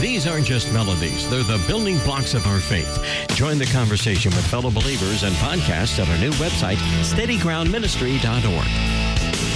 These aren't just melodies, they're the building blocks of our faith. Join the conversation with fellow believers and podcasts at our new website, steadygroundministry.org.